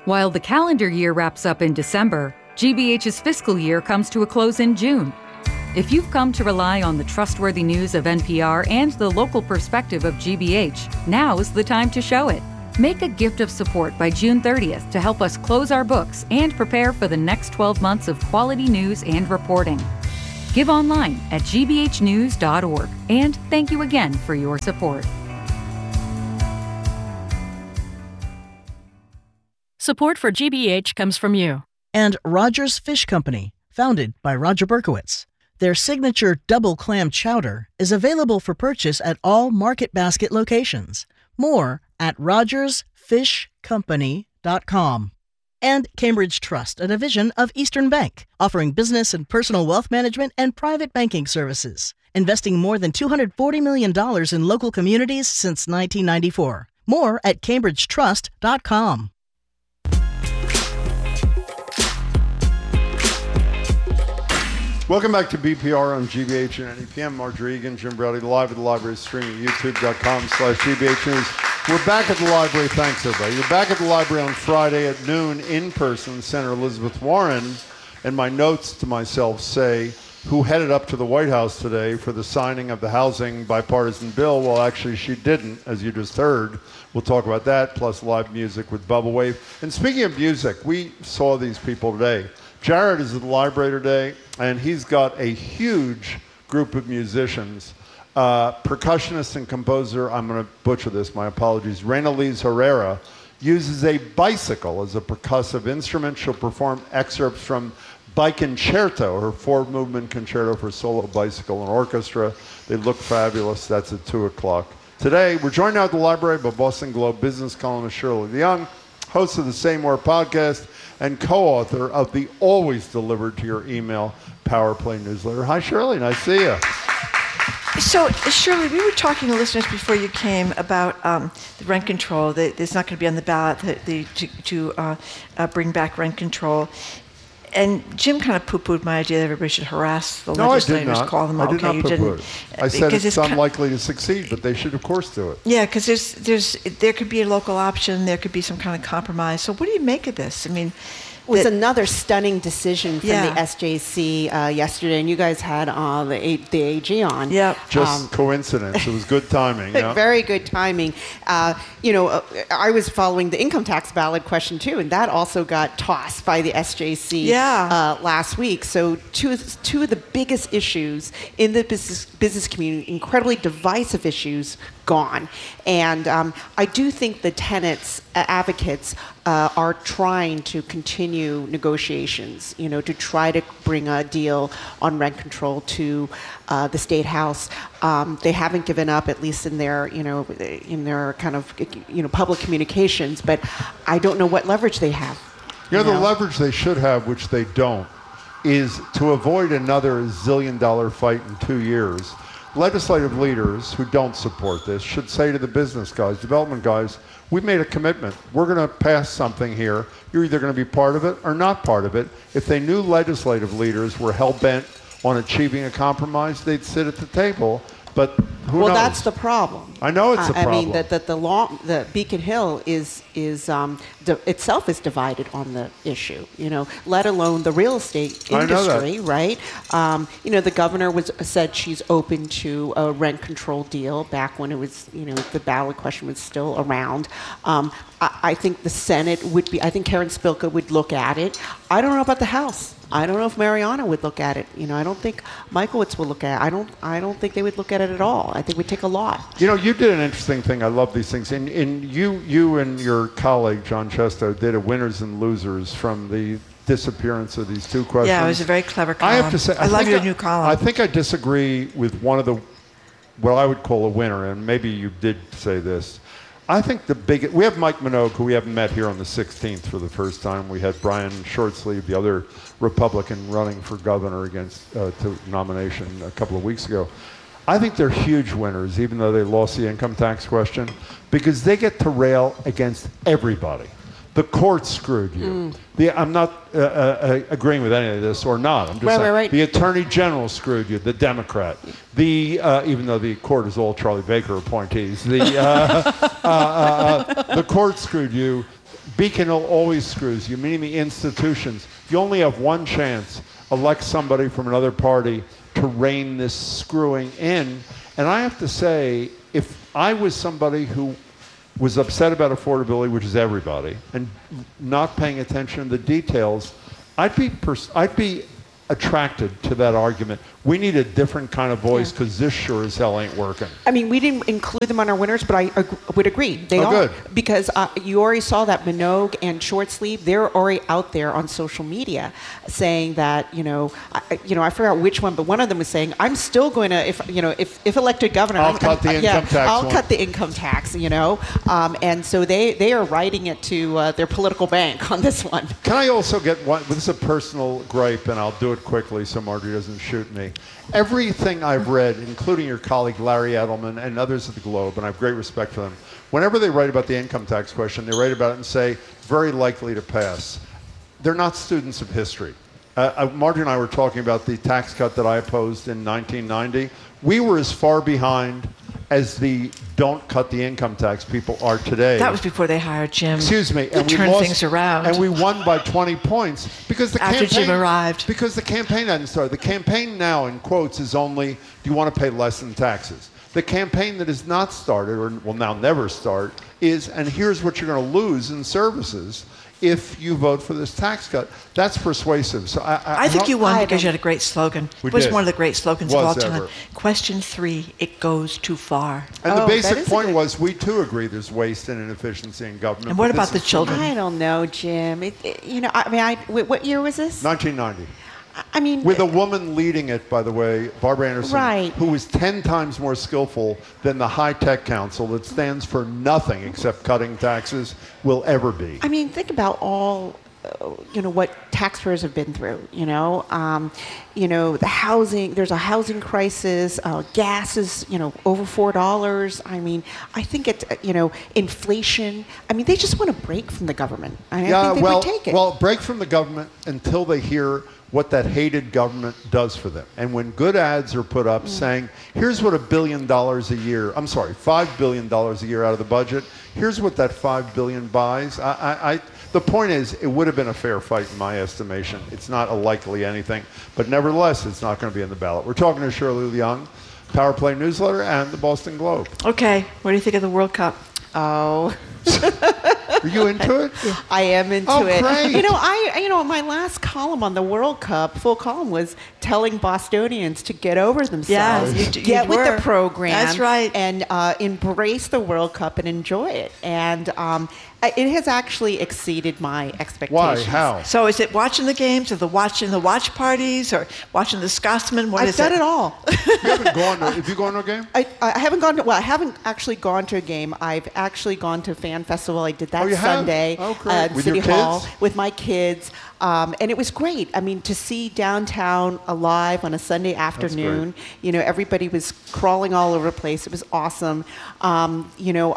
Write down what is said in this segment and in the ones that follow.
While the calendar year wraps up in December, GBH's fiscal year comes to a close in June. If you've come to rely on the trustworthy news of NPR and the local perspective of GBH, now is the time to show it. Make a gift of support by June 30th to help us close our books and prepare for the next 12 months of quality news and reporting. Give online at gbhnews.org, and thank you again for your support. Support for GBH comes from you. And Rogers Fish Company, founded by Roger Berkowitz. Their signature double clam chowder is available for purchase at all Market Basket locations. More at rogersfishcompany.com. And Cambridge Trust, a division of Eastern Bank, offering business and personal wealth management and private banking services, investing more than $240 million in local communities since 1994. More at cambridgetrust.com. Welcome back to BPR on GBH and NEPM. Margery Egan, Jim Browdy, live at the library, streaming youtube.com/GBH News. We're back at the library. Thanks, everybody. We're back at the library on Friday at noon in person. Senator Elizabeth Warren, and my notes to myself say, who headed up to the White House today for the signing of the housing bipartisan bill. Well, actually, she didn't, as you just heard. We'll talk about that, plus live music with Bubble Wave. And speaking of music, we saw these people today. Jared is at the library today, and he's got a huge group of musicians. Percussionist and composer, I'm going to butcher this, my apologies, Reynalise Herrera, uses a bicycle as a percussive instrument. She'll perform excerpts from Biconcerto, her four-movement concerto for solo, bicycle, and orchestra. They look fabulous. That's at 2 o'clock. Today, we're joined now at the library by Boston Globe business columnist Shirley Leung, host of the Say More podcast, and co-author of the always delivered to your email Power Play newsletter. Hi, Shirley. Nice to see you. So, Shirley, we were talking to listeners before you came about the rent control. It's not going to be on the ballot to bring back rent control. And Jim kind of pooh-poohed my idea that everybody should harass the legislators, I did not. call them. I did not pooh-poo it. I said it's unlikely to succeed, but they should, of course, do it. Yeah, because there could be a local option, there could be some kind of compromise. So what do you make of this? I mean, it was another stunning decision from the SJC yesterday, and you guys had the AG on. Yeah, just coincidence. It was good timing. Yeah. Very good timing. I was following the income tax ballot question too, and that also got tossed by the SJC last week. So two of the biggest issues in the business community, incredibly divisive issues, gone. And I do think the tenants, advocates, are trying to continue negotiations, to try to bring a deal on rent control to the State House. They haven't given up, at least in their, kind of, public communications. But I don't know what leverage they have. The leverage they should have, which they don't, is to avoid another zillion-dollar fight in 2 years. Legislative leaders who don't support this should say to the business guys, development guys, we made a commitment. We're going to pass something here. You're either going to be part of it or not part of it. If they knew legislative leaders were hell-bent on achieving a compromise, they'd sit at the table. But who knows? Well, that's the problem. I know it's a problem. I mean, the Beacon Hill itself is divided on the issue. Let alone the real estate industry, right? The governor said she's open to a rent control deal back when it was, the ballot question was still around. I think the Senate would be. I think Karen Spilka would look at it. I don't know about the House. I don't know if Mariana would look at it. I don't think Michaelwitz will look at it. I don't think they would look at it at all. I think it would take a lot. You did an interesting thing. I love these things. And you and your colleague, John Chesto, did a winners and losers from the disappearance of these two questions. Yeah, it was a very clever column. I have to say, I love your new column. I think I disagree with one of the, what I would call a winner, and maybe you did say this. I think we have Mike Minogue, who we haven't met here on the 16th for the first time. We had Brian Shortsleeve, the other Republican running for governor against to nomination a couple of weeks ago. I think they're huge winners, even though they lost the income tax question, because they get to rail against everybody. The court screwed you. I'm not agreeing with any of this or not. I'm just saying right. The attorney general screwed you, the Democrat. Even though the court is all Charlie Baker appointees, the court screwed you. Beacon Hill always screws you, meaning the institutions. You only have one chance. Elect somebody from another party to rein this screwing in. And I have to say, if I was somebody who was upset about affordability, which is everybody, and not paying attention to the details, I'd be attracted to that argument. We need a different kind of voice because this sure as hell ain't working. I mean, we didn't include them on our winners, but I would agree. They are. Good. Because you already saw that Minogue and Short Sleeve, they're already out there on social media saying that, I forgot which one, but one of them was saying, I'm still going to, if elected governor, I'll cut the income tax. I'll cut the income tax, and so they are writing it to their political bank on this one. Can I also get one? This is a personal gripe, and I'll do it quickly so Marjorie doesn't shoot me. Everything I've read, including your colleague Larry Edelman and others at the Globe, and I have great respect for them, whenever they write about the income tax question, they write about it and say, very likely to pass. They're not students of history. Marjorie and I were talking about the tax cut that I opposed in 1990. We were as far behind as the don't cut the income tax people are today. That was before they hired Jim. Excuse me. And we turned things around. And we won by 20 points because the after campaign, Jim arrived. Because the campaign hadn't started. The campaign now, in quotes, is only, do you want to pay less in taxes? The campaign that has not started, or will now never start, is, and here's what you're going to lose in services if you vote for this tax cut. That's persuasive. So I think you won because you had a great slogan. It was one of the great slogans of all time. Question 3, it goes too far. And the basic point was, we too agree there's waste and inefficiency in government. And what about the children? I don't know, Jim. What year was this? 1990. I mean, with a woman leading it, by the way, Barbara Anderson, right, who was 10 times more skillful than the High Tech Council that stands for nothing except cutting taxes will ever be. I mean, think about all, what taxpayers have been through. The housing. There's a housing crisis. Gas is, over $4. I mean, I think it's, inflation. I mean, they just want to break from the government. I think they would take it. Well, break from the government until they hear what that hated government does for them. And when good ads are put up saying, here's what $1 billion a year, $5 billion a year out of the budget, here's what that $5 billion buys. The point is, it would have been a fair fight in my estimation. It's not a likely anything, but nevertheless, it's not going to be in the ballot. We're talking to Shirley Leung, Power Play Newsletter, and the Boston Globe. Okay, what do you think of the World Cup? Oh. Are you into it? I am into it. Great. My last column on the World Cup, full column, was telling Bostonians to get over themselves. Yes, get with the program. That's right. And embrace the World Cup and enjoy it. And it has actually exceeded my expectations. Why? How? So is it watching the games, or watching the watch parties, or watching the Scotsman? I've done it all. Have you gone to a game? I haven't gone to. Well, I haven't actually gone to a game. I've actually gone to a fan festival. I did that Sunday at City Hall with my kids. And it was great. I mean, to see downtown alive on a Sunday afternoon, everybody was crawling all over the place. It was awesome. Have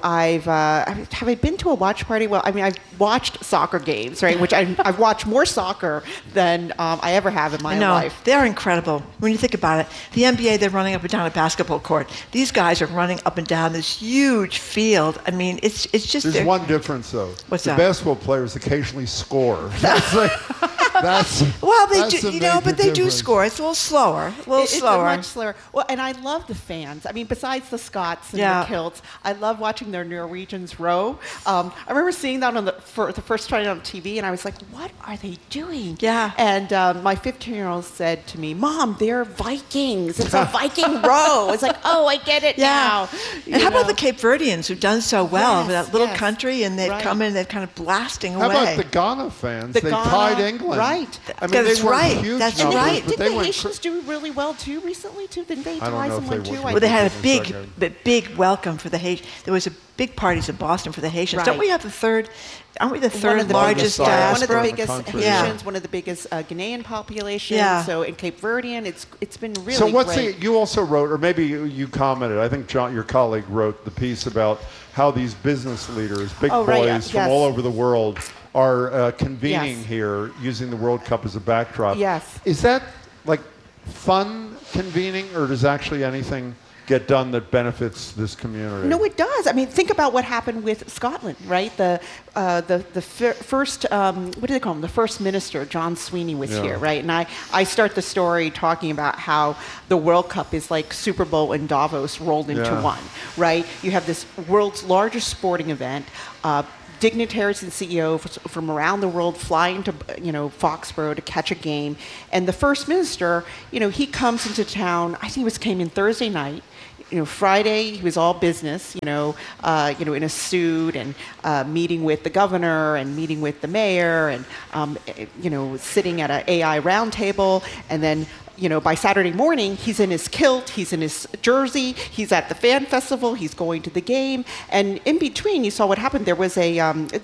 I been to a watch party? Well, I mean, I've watched soccer games, right? Which I've watched more soccer than I ever have in my life. They're incredible. When you think about it, the NBA, they're running up and down a basketball court. These guys are running up and down this huge field. I mean, it's just. There's one difference, though. What's that? The basketball players occasionally score. That's they do, but they do score. It's a little slower. It's much slower. Well, and I love the fans. I mean, besides the Scots and the kilts, I love watching their Norwegians row. I remember seeing that for the first time on TV, and I was like, "What are they doing?" Yeah. And my 15-year-old said to me, "Mom, they're Vikings. It's a Viking row." It's like, "Oh, I get it now." And how about the Cape Verdeans, who've done so well with that little country, and they've come in, they're kind of blasting away. How about the Ghana fans? They tied England. Right. I mean, that's right. That's right. Didn't the Haitians do really well too recently? Didn't they tie someone too? Well, they had a big welcome for the Haitians. There was a big parties in Boston for the Haitians. Right. Don't we have the third? Aren't we the third largest diaspora? One of the biggest Haitians, one of the biggest Ghanaian populations. Yeah. So in Cape Verdean, it's been really. So what's great. You also wrote, or maybe you commented. I think John, your colleague, wrote the piece about how these business leaders, big boys from all over the world, are convening here using the World Cup as a backdrop. Yes. Is that like fun convening, or does actually anything get done that benefits this community? No, it does. I mean, think about what happened with Scotland, right? The first, what do they call him? The first minister, John Sweeney, was here, right? And I start the story talking about how the World Cup is like Super Bowl and Davos rolled into one, right? You have this world's largest sporting event. Dignitaries and CEOs from around the world fly into, Foxborough to catch a game. And the first minister, he comes into town, I think came in Thursday night. Friday he was all business, in a suit and meeting with the governor and meeting with the mayor and, sitting at an AI roundtable. And then, by Saturday morning, he's in his kilt, he's in his jersey, he's at the fan festival, he's going to the game. And in between, you saw what happened. There was a,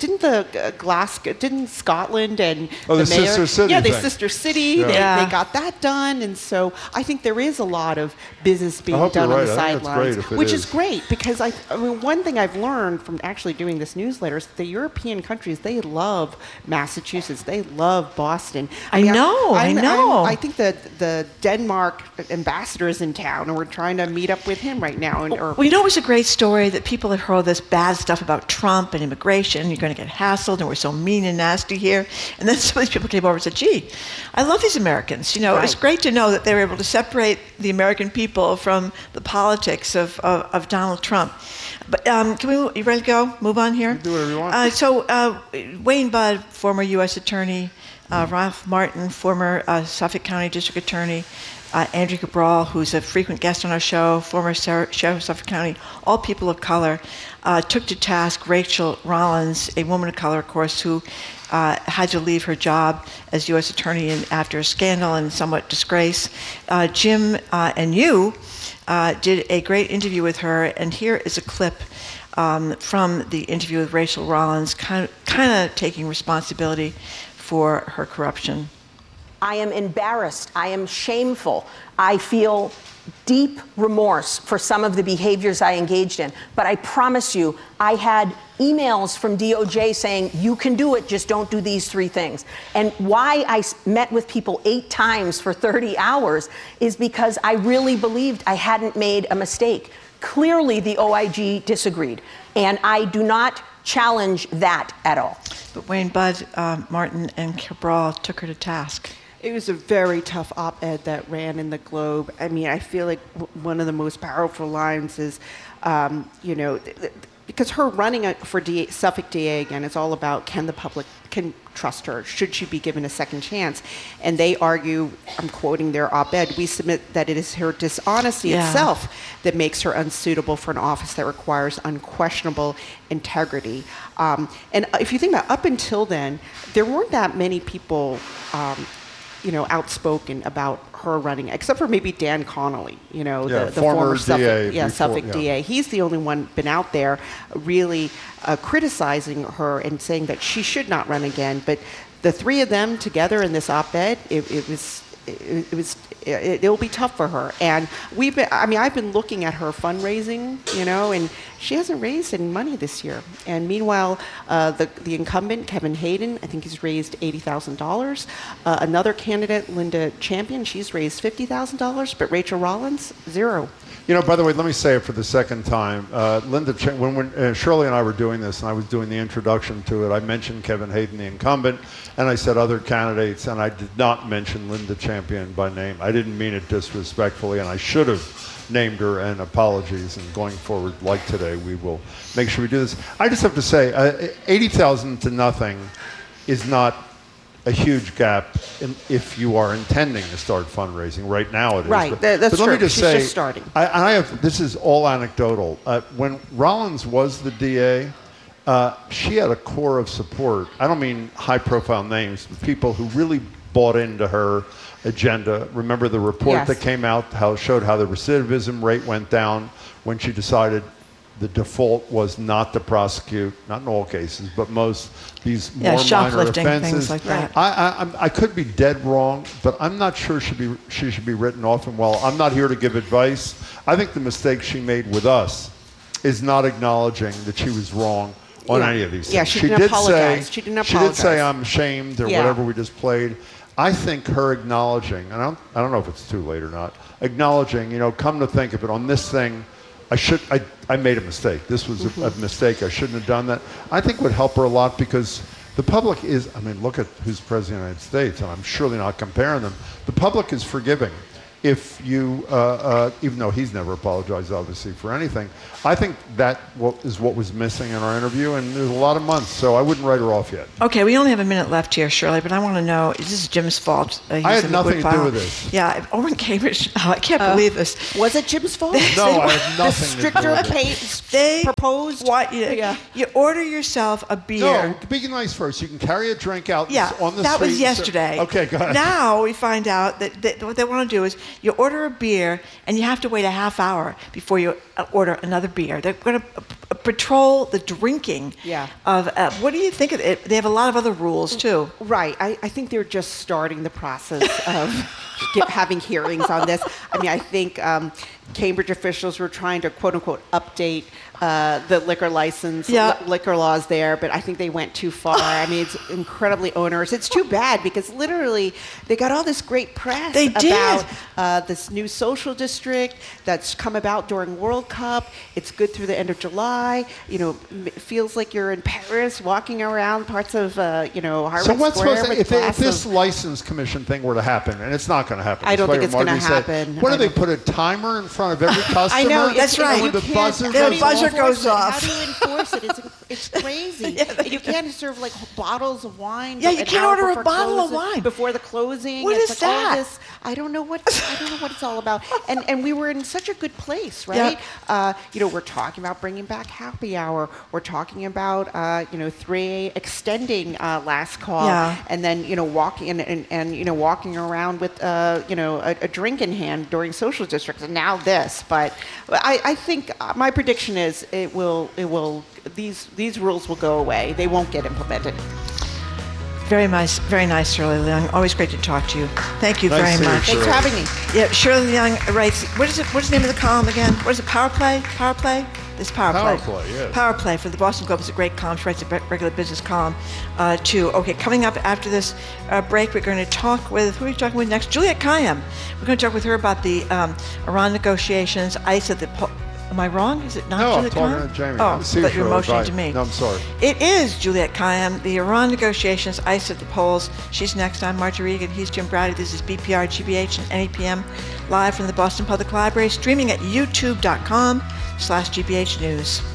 didn't Scotland and the mayor, Sister City the thing. Sister City, they got that done. And so I think there is a lot of business being done on the sidelines, which is great because I mean, one thing I've learned from actually doing this newsletter is the European countries, they love Massachusetts, they love Boston. I know. I think that the Denmark ambassador is in town, and we're trying to meet up with him right now. Well, it was a great story that people had heard this bad stuff about Trump and immigration. You're going to get hassled, and we're so mean and nasty here. And then some of these people came over and said, gee, I love these Americans. It's great to know that they were able to separate the American people from the politics of Donald Trump. But you ready to go? Move on here? Do whatever you want. Wayne Budd, former U.S. attorney, Ralph Martin, former Suffolk County District Attorney, Andrew Cabral, who's a frequent guest on our show, former Sheriff of Suffolk County, all people of color, took to task Rachel Rollins, a woman of color, of course, who had to leave her job as U.S. Attorney after a scandal and somewhat disgrace. Jim and you did a great interview with her, and here is a clip from the interview with Rachel Rollins, kind of taking responsibility for her corruption. I am embarrassed. I am shameful. I feel deep remorse for some of the behaviors I engaged in. But I promise you, I had emails from DOJ saying, you can do it, just don't do these 3 things. And why I met with people 8 times for 30 hours is because I really believed I hadn't made a mistake. Clearly, the OIG disagreed. And I do not challenge that at all. But Wayne Budd, Martin, and Cabral took her to task. It was a very tough op-ed that ran in the Globe. I mean, I feel like one of the most powerful lines is, because her running for Suffolk DA again is all about can the public trust her? Should she be given a second chance? And they argue, I'm quoting their op-ed, we submit that it is her dishonesty itself that makes her unsuitable for an office that requires unquestionable integrity. And if you think about up until then, there weren't that many people outspoken about her running, except for maybe Dan Connolly, the former Suffolk DA. He's the only one been out there really criticizing her and saying that she should not run again. But the 3 of them together in this op-ed, it'll be tough for her. And I've been looking at her fundraising, and she hasn't raised any money this year. And meanwhile, the incumbent, Kevin Hayden, I think he's raised $80,000. Another candidate, Linda Champion, she's raised $50,000, but Rachel Rollins, 0. By the way, let me say it for the second time. When Shirley and I were doing this, and I was doing the introduction to it, I mentioned Kevin Hayden, the incumbent, and I said other candidates, and I did not mention Linda Champion by name. I didn't mean it disrespectfully, and I should have named her, and apologies. And going forward, like today, we will make sure we do this. I just have to say, 80,000 to nothing is not a huge gap if you are intending to start fundraising. Right now it is. Right, that's true. Let me just say, just starting. This is all anecdotal. When Rollins was the DA, she had a core of support. I don't mean high-profile names, but people who really bought into her agenda. Remember the report that came out showed how the recidivism rate went down when she decided the default was not to prosecute, not in all cases, but most these more minor offenses. Things like that. I could be dead wrong, but I'm not sure she should be written off. And while I'm not here to give advice, I think the mistake she made with us is not acknowledging that she was wrong on any of these things. Yeah, she didn't apologize. She didn't apologize. She did say, I'm ashamed, or whatever we just played. I think her acknowledging, and I don't know if it's too late or not, acknowledging, come to think of it, on this thing, I made a mistake. This was a mistake. I shouldn't have done that. I think would help her a lot, because the public is, look at who's president of the United States, and I'm surely not comparing them. The public is forgiving if you, even though he's never apologized, obviously, for anything. I think that is what was missing in our interview, and there's a lot of months, so I wouldn't write her off yet. Okay, we only have a minute left here, Shirley, but I want to know, is this Jim's fault? I had nothing to do with this. Yeah, Orrin Cambridge, I can't believe this. Was it Jim's fault? No, I have nothing to do with it. They proposed. You order yourself a beer. No, be nice first. You can carry a drink out on the street. That was yesterday. Okay, go ahead. Now we find out that what they want to do is you order a beer, and you have to wait a half hour before you order another beer. They're going to patrol the drinking of. What do you think of it? They have a lot of other rules too. Right. I think they're just starting the process of having hearings on this. I think Cambridge officials were trying to quote unquote update the liquor license, liquor laws there, but I think they went too far. It's incredibly onerous. It's too bad, because literally they got all this great press about this new social district that's come about during World Cup. It's good through the end of July. It feels like you're in Paris, walking around parts of Harvard So what's Square. supposed to, if this license commission thing were to happen, and it's not going to happen. I don't think it's going to happen. What do they put a timer in front of every customer? I know, that's right. The buzzer goes off. How do you enforce it? It's crazy. You can't serve bottles of wine. Yeah, you can't order a bottle of wine before the closing. What is that? I don't know what it's all about. And we were in such a good place, right? We're talking about bringing back happy hour. We're talking about 3 extending last call, and then walking and walking around with a drink in hand during social districts, and now this. But I think my prediction is these rules will go away. They won't get implemented. Very nice, Shirley Leung. Always great to talk to you. Thank you very much. Thanks for having me. Yeah, Shirley Leung writes. What's the name of the column again? What is it? Power Play. This Power Play. Yes. Power Play for the Boston Globe is a great column. She writes a regular business column too. Okay, coming up after this break, we're going to talk with, who are we talking with next? Juliette Kayyem. We're going to talk with her about the Iran negotiations. ICE at the Am I wrong? Is it not Juliette Kayyem? No, I'm talking to Jamie. Oh, but you're motioning to me. No, I'm sorry. It is Juliette Kayyem. The Iran negotiations, ICE at the polls. She's next. I'm Margie Regan. He's Jim Browdy. This is BPR, GBH, and NEPM, live from the Boston Public Library, streaming at youtube.com/GBH News.